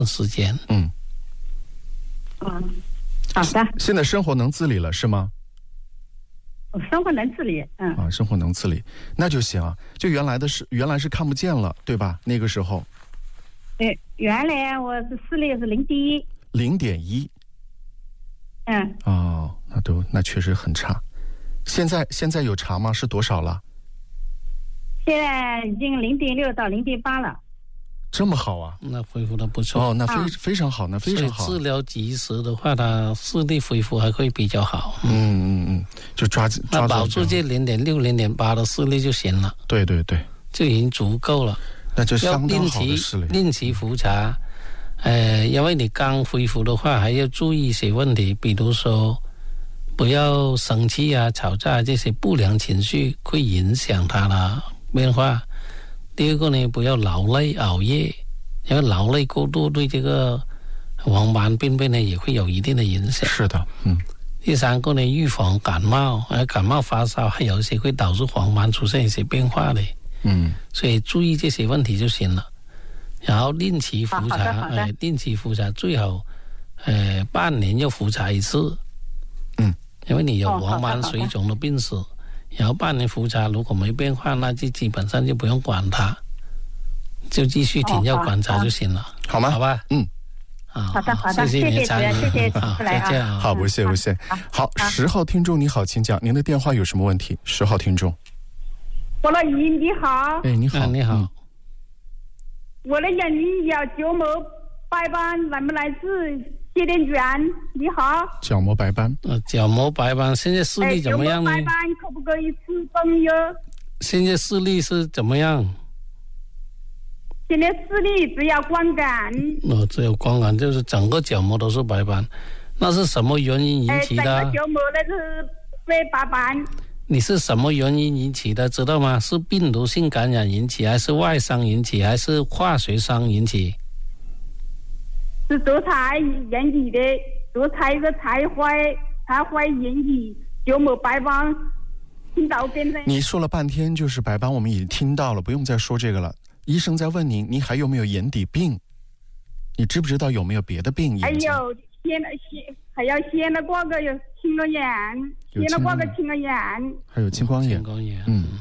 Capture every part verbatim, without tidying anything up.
时间。 嗯嗯，好的。 现在生活能自理了是吗？ 生活能自理，嗯啊，生活能自理，那就行啊。就原来的是原来是看不见了，对吧？那个时候。 对，原来我是视力是零点一。 零点一。 嗯。 哦，那都那确实很差。现在现在有差吗？是多少了？ 现在已经零点六到零点八了。 这么好啊？ 那恢复的不错哦，那非、啊、非常好，那非常好。 所以治疗及时的话，它视力恢复还会比较好。 嗯嗯嗯，就抓抓那保住这零点六、零点八的视力就行了。 对对对， 就已经足够了。 那就相当好的视力。 要定期定期复查，呃，因为你刚恢复的话，还要注意一些问题，比如说不要生气啊、吵架这些不良情绪会影响它的变化。第二个呢，不要劳累熬夜，因为劳累过度对这个黄斑病变呢也会有一定的影响。 是的，嗯。 第三个呢，预防感冒，而感冒发烧还有一些会导致黄斑出现一些变化的。 嗯。 所以注意这些问题就行了。然后定期复查，哎，定期复查最好，呃，半年要复查一次。 嗯。 因为你有黄斑水肿的病史。然后半年复查，如果没变化，那就基本上就不用管它，就继续停药观察就行了， 好吗？ 好吧， 嗯， 啊，好的好的， 谢谢谢谢谢谢主持人啊， 好，不谢不谢。好，十号听众你好，请讲，您的电话有什么问题？十号听众， 我老姨你好， 哎，你好， 你好， 我的眼睛要角膜白斑，能不能治？谢点卷，你好。 角膜白斑， 呃，角膜白斑，现在视力怎么样呢？ 角膜白斑可不可以吃中药？ 现在视力是怎么样？ 现在视力只要光感。 哦，只有光感，就是整个角膜都是白斑，那是什么原因引起的？ 整个角膜那是白白斑。 你是什么原因引起的？知道吗？是病毒性感染引起，还是外伤引起，还是化学伤引起？ 是做菜引起的，做菜个菜坏，菜坏引起角膜白斑，听到变成。 你说了半天就是白斑，我们已经听到了，不用再说这个了。医生在问您，您还有没有眼底病？你知不知道有没有别的病？ 还有先先还要先了挂个有青光眼，先了挂个青光眼， 还有青光眼， 青光眼， 嗯。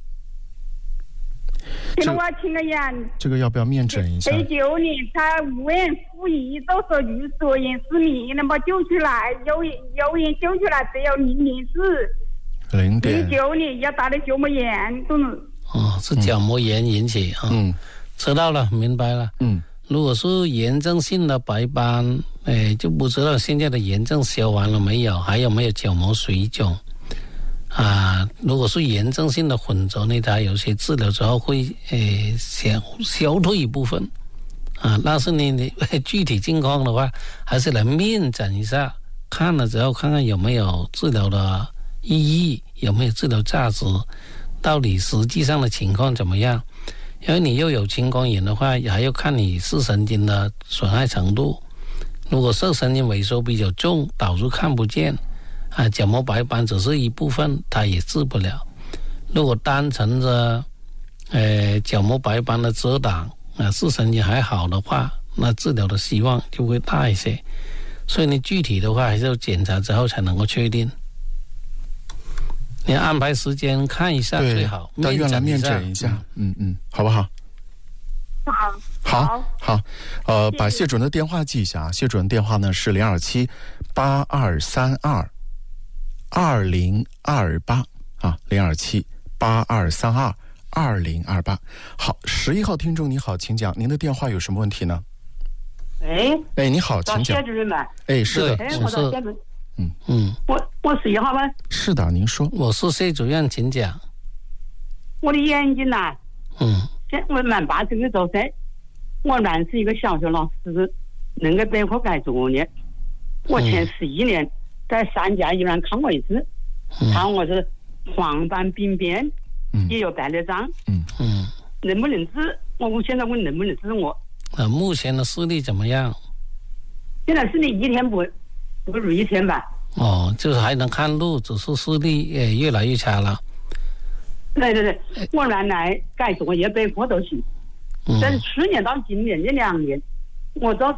现在我青个眼， 这个要不要面诊一下？ 十九年他无缘无故都说预说眼失明，那么救出来有有眼救出来只有零点四， 零点一九年要打的角膜炎，都能。 哦，是角膜炎引起啊。嗯，知道了，明白了。 嗯， 如果是炎症性的白斑，哎，就不知道现在的炎症消完了没有，还有没有角膜水肿。啊，如果是炎症性的混浊呢，它有些治疗之后会呃消消退一部分啊，但是呢，你具体情况的话，还是来面诊一下，看了之后看看有没有治疗的意义，有没有治疗价值，到底实际上的情况怎么样？因为你又有青光眼的话，还要看你视神经的损害程度。如果视神经萎缩比较重，导致看不见。啊，角膜白斑只是一部分，它也治不了。如果单纯的，呃，角膜白斑的遮挡，啊，视神经还好的话，那治疗的希望就会大一些。所以你具体的话，还是要检查之后才能够确定。你安排时间看一下最好， 到医院来面诊一下，嗯 嗯, 嗯，好不好？ 好， 好，好，呃，把谢主任的电话记一下啊，谢主任电话呢是零二七八二三二。二零二八啊，零二七八二三二二零二八。好，十一号听众你好，请讲，您的电话有什么问题呢？ 哎， 哎，你好，请讲。 谢主任吗？ 哎，是的， 哎，我是谢主任。 嗯嗯，我我十一号吗？ 是的，您说。 我是谢主任，请讲。 我的眼睛呐、啊， 嗯， 现我蛮八十个周岁，我原是一个小学老师，能够备课改作业。我前十一年。嗯在三甲医院看过一次， 嗯、 看我是黄斑病变， 嗯、 也有白内障， 嗯嗯， 能不能治？我现在问能不能治我？ 啊，目前的视力怎么样？ 现在视力一天不不如一天吧。 哦，就是还能看路，只是视力呃越来越差了。 对对对，我原来改作业备课都行， 嗯、 但是去年到今年这两年，我都